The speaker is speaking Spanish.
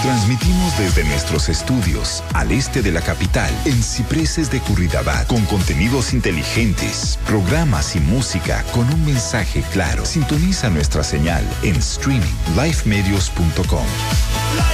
Transmitimos desde nuestros estudios al este de la capital, en Cipreses de Curridabat, con contenidos inteligentes, programas y música con un mensaje claro. Sintoniza nuestra señal en streaming livemedios.com.